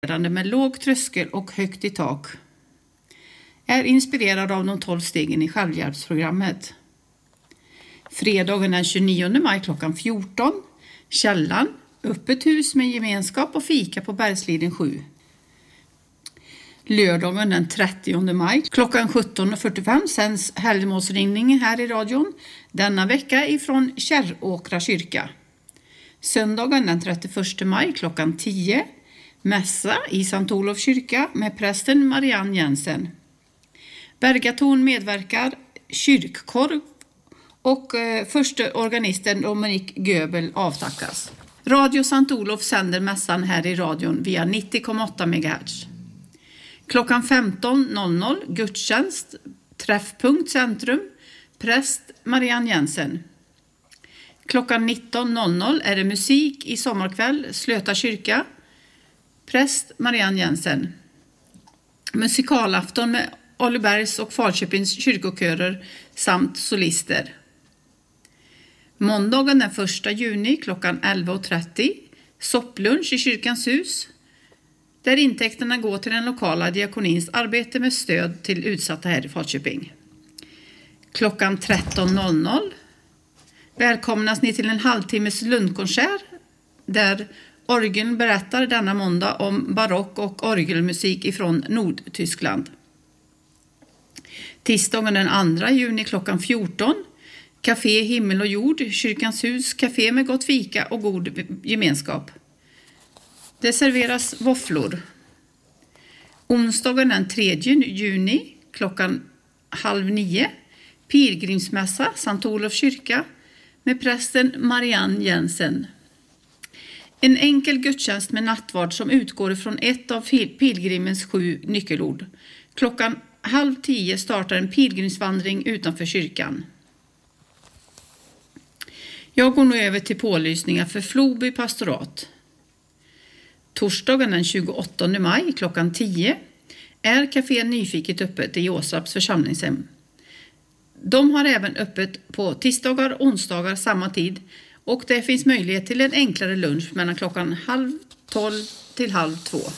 med låg tröskel och högt i tak. Är inspirerad av de 12 stegen i självhjälpsprogrammet. Fredagen den 29 maj klockan 14. Källan, öppet hus med gemenskap och fika på Bergsliden 7. Lördagen den 30 maj klockan 17.45 sänds helgmålsringningen här i radion. Denna vecka ifrån Kärråkra kyrka. Söndagen den 31 maj klockan 10. Mässa i Sankt Olof kyrka med prästen Marianne Jensen. Bergatorn medverkar, kyrkkorv och första organisten Dominik Göbel avtackas. Radio Sankt Olof sänder mässan här i radion via 90,8 MHz. Klockan 15.00 gudstjänst, träffpunkt centrum, präst Marianne Jensen. Klockan 19.00 är det musik i sommarkväll, Slöta kyrka, präst Marianne Jensen. Musikalafton med Ollebergs och Falköpings kyrkokörer samt solister. Måndagen den 1 juni klockan 11.30 sopplunch i kyrkans hus, där intäkterna går till den lokala diakonins arbete med stöd till utsatta här i Falköping. Klockan 13.00 välkomnas ni till en halvtimmes lundkonsert där orgeln berättar denna måndag om barock och orgelmusik ifrån Nordtyskland. Tisdagen den 2 juni klockan 14. Café Himmel och jord, kyrkans hus, café med gott fika och god gemenskap. Det serveras våfflor. Onsdagen den 3 juni klockan 8:30. Pilgrimsmässa, Sankt Olof kyrka med prästen Marianne Jensen. En enkel gudstjänst med nattvard som utgår från ett av pilgrimens 7 nyckelord. Klockan 9:30 startar en pilgrimsvandring utanför kyrkan. Jag går nu över till pålysningar för Floby pastorat. Torsdagen den 28 maj klockan 10 är Café Nyfiket öppet i Åsarps församlingshem. De har även öppet på tisdagar och onsdagar samma tid och det finns möjlighet till en enklare lunch mellan klockan 11:30 till 11:30.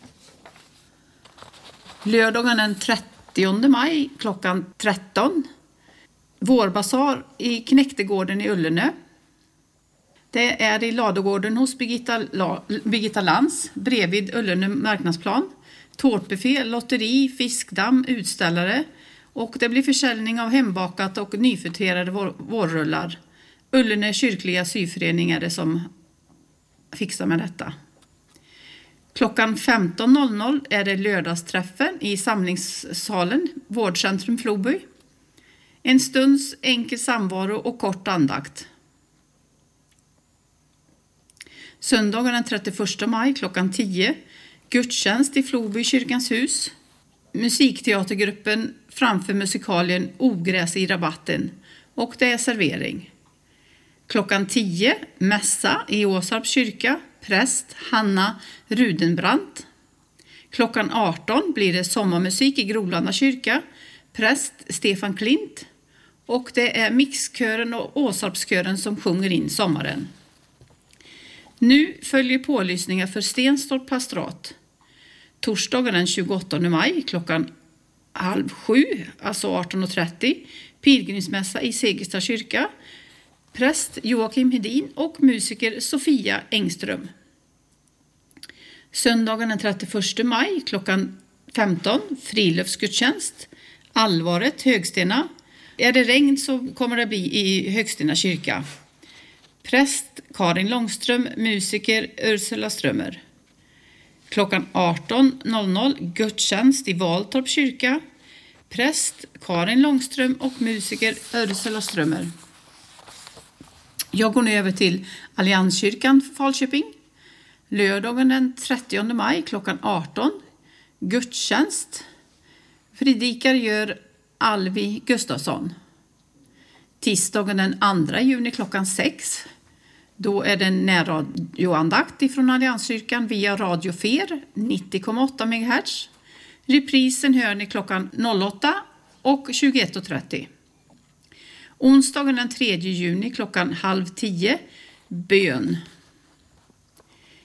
Lördagen den 30 maj klockan 13. Vårbasar i Knäktegården i Ullene. Det är i ladugården hos Birgitta Lantz bredvid Ullene marknadsplan. Tårtbuffé, lotteri, fiskdamm, utställare och det blir försäljning av hembakat och nyfriterade vårrullar. Ullene kyrkliga syförening är det som fixar med detta. Klockan 15.00 är det lördagsträffen i samlingssalen, Vårdcentrum Floby. En stunds enkel samvaro och kort andakt. Söndagen den 31 maj klockan 10. Gudstjänst i Floby kyrkans hus. Musikteatergruppen framför musikalien Ogräs i rabatten och det är servering. Klockan 10. Mässa i Åsarps kyrka. Präst Hanna Rudenbrandt. Klockan 18 blir det sommarmusik i Grolanda kyrka. Präst Stefan Klint. Och det är mixkören och Åsarpskören som sjunger in sommaren. Nu följer pålysningar för Stenstorp pastorat. Torsdagen den 28 maj klockan 6:30, alltså 18:30. Pilgrimsmässa i Segersta kyrka. Präst Joakim Hedin och musiker Sofia Engström. Söndagen den 31 maj klockan 15. Friluftsgudstjänst. Allvaret Högstena. Är det regn så kommer det bli i Högstena kyrka. Präst Karin Långström, musiker Ursula Strömmer. Klockan 18.00 gudstjänst i Valtorp kyrka. Präst Karin Långström och musiker Ursula Strömmer. Jag går nu över till Allianskyrkan Falköping. Lördagen den 30 maj klockan 18. Gudstjänst. Predikar gör Alvi Gustafsson. Tisdagen den 2 juni klockan 6. Då är det en närradioandakt ifrån Allianskyrkan via Radio Fer 90,8 MHz. Reprisen hör ni klockan 08 och 21.30. Onsdagen den 3 juni klockan 9:30 bön.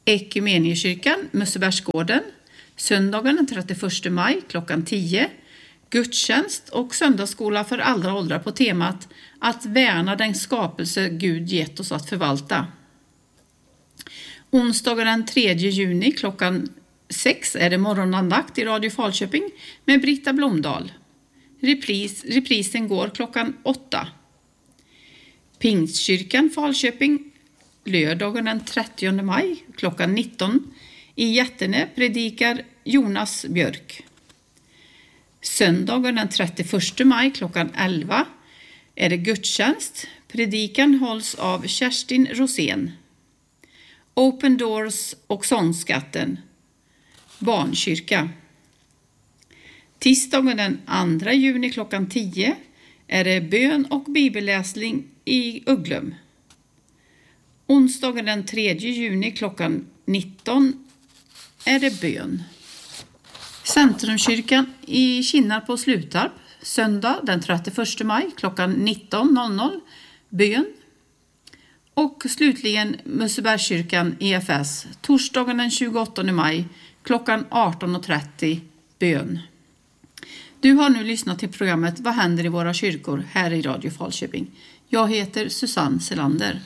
Ekumeniekyrkan, Mussebergsgården, söndagen den 31 maj klockan 10. Gudstjänst och söndagsskola för alla åldrar på temat att värna den skapelse Gud gett oss att förvalta. Onsdagen den 3 juni klockan 6 är det morgonandakt i Radio Falköping med Britta Blomdahl. Reprisen går klockan 8. Pingstkyrkan Falköping, lördagen den 30 maj klockan 19. I Jättene predikar Jonas Björk. Söndagen den 31 maj klockan 11 är det gudstjänst. Predikan hålls av Kerstin Rosén. Open Doors och Sångskatten. Barnkyrka. Tisdagen den 2 juni klockan 10 är det bön och bibelläsning i Ugglum. Onsdagen den 3 juni klockan 19 är det bön. Centrumkyrkan i Kinnarp på Slutarp, söndag den 31 maj klockan 19.00, bön. Och slutligen Mussebergskyrkan EFS, torsdagen den 28 maj klockan 18.30, bön. Du har nu lyssnat till programmet Vad händer i våra kyrkor här i Radio Falköping. Jag heter Susanne Selander.